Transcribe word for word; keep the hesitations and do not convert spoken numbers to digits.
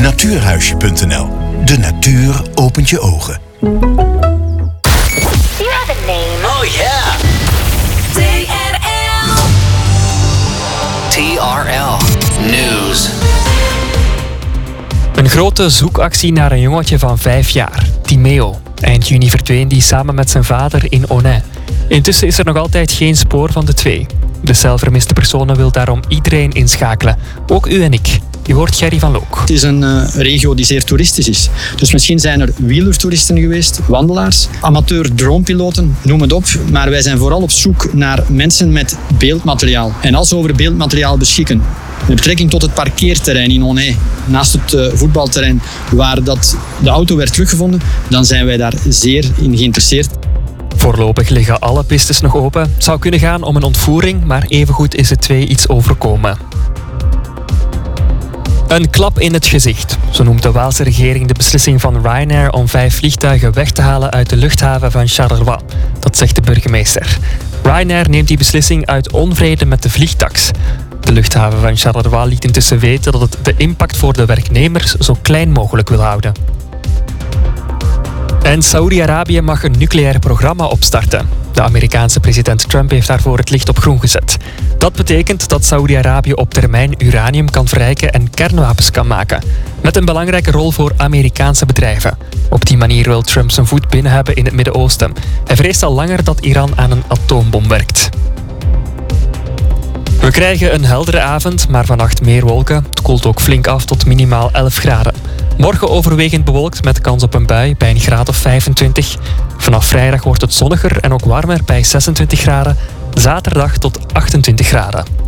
Natuurhuisje punt n l. De natuur opent je ogen. You have a name. Oh yeah. T R L. T R L News. Een grote zoekactie naar een jongetje van vijf jaar, Timeo. Eind juni verdween die samen met zijn vader in Onnain. Intussen is er nog altijd geen spoor van de twee. De cel vermiste personen wil daarom iedereen inschakelen. Ook u en ik. U hoort Gerry van Look. Het is een uh, regio die zeer toeristisch is. Dus misschien zijn er wielertoeristen geweest, wandelaars, amateur dronepiloten, noem het op. Maar wij zijn vooral op zoek naar mensen met beeldmateriaal. En als we over beeldmateriaal beschikken, met betrekking tot het parkeerterrein in Onnain, naast het uh, voetbalterrein waar dat de auto werd teruggevonden, dan zijn wij daar zeer in geïnteresseerd. Voorlopig liggen alle pistes nog open. Het zou kunnen gaan om een ontvoering, maar evengoed is het twee iets overkomen. Een klap in het gezicht. Zo noemt de Waalse regering de beslissing van Ryanair om vijf vliegtuigen weg te halen uit de luchthaven van Charleroi. Dat zegt de burgemeester. Ryanair neemt die beslissing uit onvrede met de vliegtax. De luchthaven van Charleroi liet intussen weten dat het de impact voor de werknemers zo klein mogelijk wil houden. En Saoedi-Arabië mag een nucleair programma opstarten. De Amerikaanse president Trump heeft daarvoor het licht op groen gezet. Dat betekent dat Saoedi-Arabië op termijn uranium kan verrijken en kernwapens kan maken. Met een belangrijke rol voor Amerikaanse bedrijven. Op die manier wil Trump zijn voet binnen hebben in het Midden-Oosten. Hij vreest al langer dat Iran aan een atoombom werkt. We krijgen een heldere avond, maar vannacht meer wolken. Het koelt ook flink af tot minimaal elf graden. Morgen overwegend bewolkt met kans op een bui bij een graad of vijfentwintig. Vanaf vrijdag wordt het zonniger en ook warmer bij zesentwintig graden. Zaterdag tot achtentwintig graden.